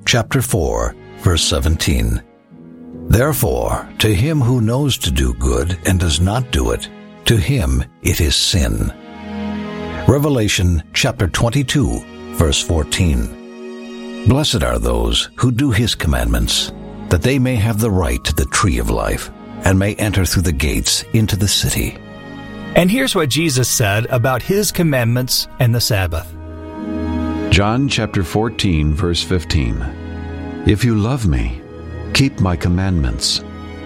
chapter 4, verse 17. Therefore, to him who knows to do good and does not do it, to him it is sin. Revelation chapter 22, verse 14. Blessed are those who do his commandments, that they may have the right to the tree of life, and may enter through the gates into the city. And here's what Jesus said about his commandments and the Sabbath. John chapter 14, verse 15. If you love me, keep my commandments.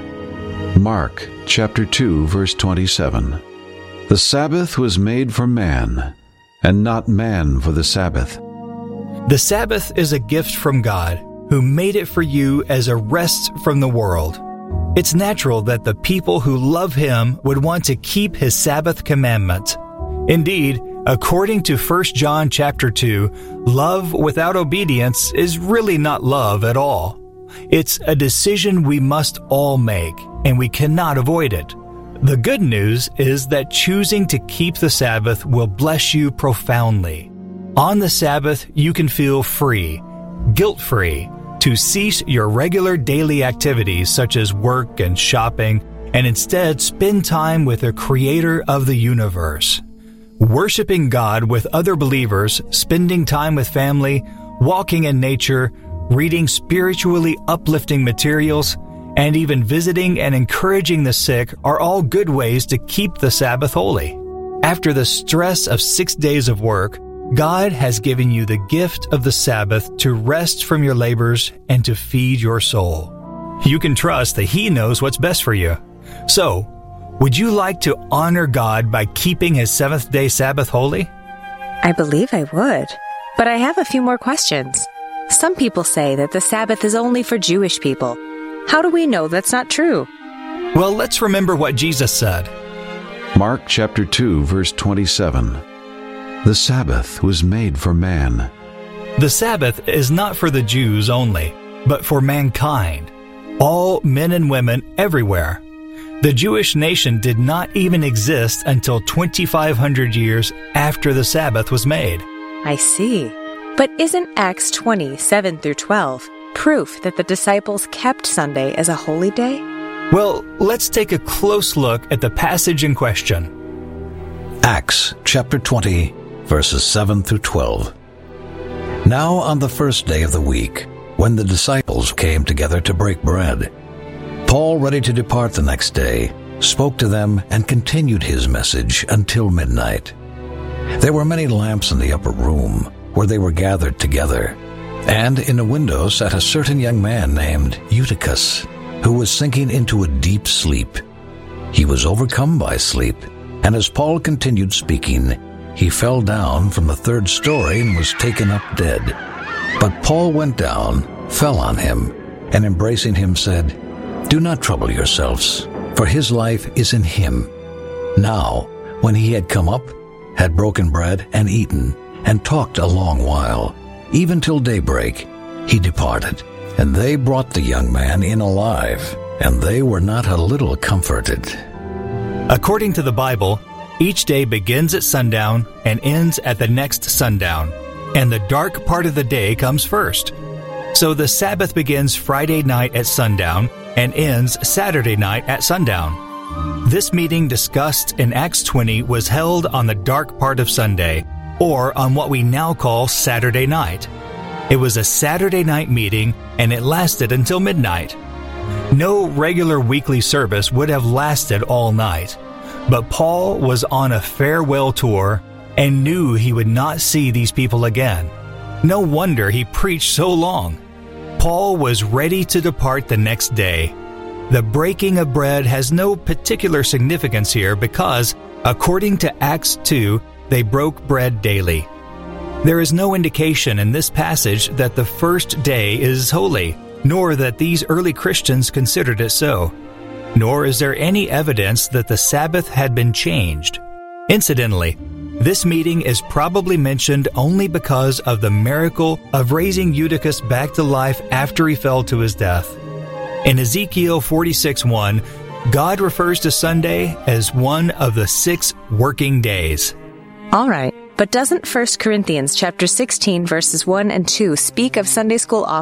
Mark chapter 2, verse 27. The Sabbath was made for man, and not man for the Sabbath. The Sabbath is a gift from God, who made it for you as a rest from the world. It's natural that the people who love him would want to keep his Sabbath commandment. Indeed, according to 1 John chapter 2, love without obedience is really not love at all. It's a decision we must all make, and we cannot avoid it. The good news is that choosing to keep the Sabbath will bless you profoundly. On the Sabbath, you can feel free, guilt-free, to cease your regular daily activities such as work and shopping, and instead spend time with the Creator of the universe. Worshiping God with other believers, spending time with family, walking in nature, reading spiritually uplifting materials, and even visiting and encouraging the sick are all good ways to keep the Sabbath holy. After the stress of 6 days of work, God has given you the gift of the Sabbath to rest from your labors and to feed your soul. You can trust that He knows what's best for you. So, would you like to honor God by keeping His seventh-day Sabbath holy? I believe I would, but I have a few more questions. Some people say that the Sabbath is only for Jewish people. How do we know that's not true? Well, let's remember what Jesus said. Mark chapter 2, verse 27. The Sabbath was made for man. The Sabbath is not for the Jews only, but for mankind, all men and women everywhere. The Jewish nation did not even exist until 2,500 years after the Sabbath was made. I see. But isn't Acts 20, 7 through 12 proof that the disciples kept Sunday as a holy day? Well, let's take a close look at the passage in question. Acts chapter 20, verses 7 through 12. Now on the first day of the week, when the disciples came together to break bread, Paul, ready to depart the next day, spoke to them and continued his message until midnight. There were many lamps in the upper room where they were gathered together, and in a window sat a certain young man named Eutychus, who was sinking into a deep sleep. He was overcome by sleep, and as Paul continued speaking, he fell down from the third story and was taken up dead. But Paul went down, fell on him, and embracing him said, "Do not trouble yourselves, for his life is in him." Now, when he had come up, had broken bread and eaten, and talked a long while, even till daybreak, he departed. And they brought the young man in alive, and they were not a little comforted. According to the Bible, each day begins at sundown and ends at the next sundown, and the dark part of the day comes first. So the Sabbath begins Friday night at sundown and ends Saturday night at sundown. This meeting discussed in Acts 20 was held on the dark part of Sunday, or on what we now call Saturday night. It was a Saturday night meeting, and it lasted until midnight. No regular weekly service would have lasted all night, but Paul was on a farewell tour and knew he would not see these people again. No wonder he preached so long. Paul was ready to depart the next day. The breaking of bread has no particular significance here because, according to Acts 2, they broke bread daily. There is no indication in this passage that the first day is holy, nor that these early Christians considered it so. Nor is there any evidence that the Sabbath had been changed. Incidentally, this meeting is probably mentioned only because of the miracle of raising Eutychus back to life after he fell to his death. In Ezekiel 46:1, God refers to Sunday as one of the 6 working days. All right, but doesn't 1 Corinthians chapter 16 verses 1 and 2 speak of Sunday school offerings